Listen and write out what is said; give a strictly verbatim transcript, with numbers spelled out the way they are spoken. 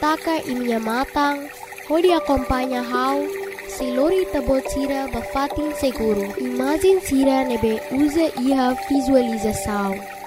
saka imnya matang, hodi acompanha hau, se lori tabot sira bafatin seguro. Imagem sira nebe usa iha visualização.